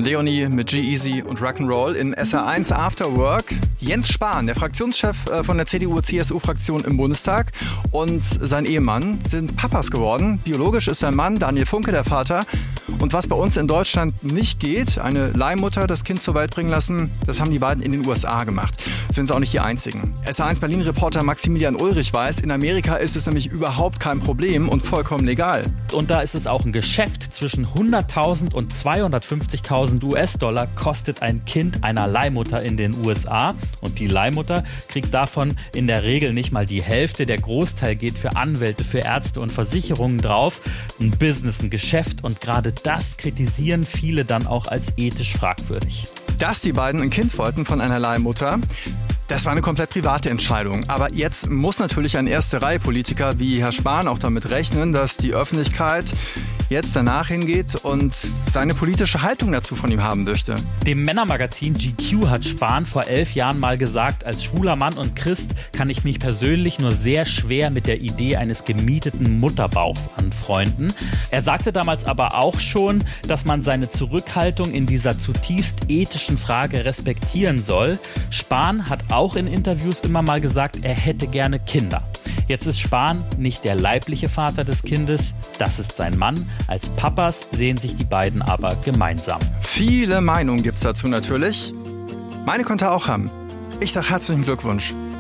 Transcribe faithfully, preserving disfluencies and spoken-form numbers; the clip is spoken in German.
Leonie mit G-Eazy und Rock'n'Roll in S R eins After Work. Jens Spahn, der Fraktionschef von der C D U-C S U-Fraktion im Bundestag, und sein Ehemann sind Papas geworden. Biologisch ist sein Mann Daniel Funke der Vater. Und was bei uns in Deutschland nicht geht, eine Leihmutter das Kind zur Welt bringen lassen, das haben die beiden in den U S A gemacht. Sind sie auch nicht die einzigen. S R eins Berlin-Reporter Maximilian Ulrich weiß, in Amerika ist es nämlich überhaupt kein Problem und vollkommen legal. Und da ist es auch ein Geschäft. Zwischen hunderttausend und zweihundertfünfzigtausend U S-Dollar kostet ein Kind einer Leihmutter in den U S A. Und die Leihmutter kriegt davon in der Regel nicht mal die Hälfte. Der Großteil geht für Anwälte, für Ärzte und Versicherungen drauf. Ein Business, ein Geschäft. Und gerade das kritisieren viele dann auch als ethisch fragwürdig. Dass die beiden ein Kind wollten von einer Leihmutter, das war eine komplett private Entscheidung. Aber jetzt muss natürlich ein Erste-Reihe-Politiker wie Herr Spahn auch damit rechnen, dass die Öffentlichkeit jetzt danach hingeht und seine politische Haltung dazu von ihm haben möchte. Dem Männermagazin G Q hat Spahn vor elf Jahren mal gesagt, als schwuler Mann und Christ kann ich mich persönlich nur sehr schwer mit der Idee eines gemieteten Mutterbauchs anfreunden. Er sagte damals aber auch schon, dass man seine Zurückhaltung in dieser zutiefst ethischen Frage respektieren soll. Spahn hat auch in Interviews immer mal gesagt, er hätte gerne Kinder. Jetzt ist Spahn nicht der leibliche Vater des Kindes, das ist sein Mann. Als Papas sehen sich die beiden aber gemeinsam. Viele Meinungen gibt's dazu natürlich. Meine konnte er auch haben. Ich sage herzlichen Glückwunsch.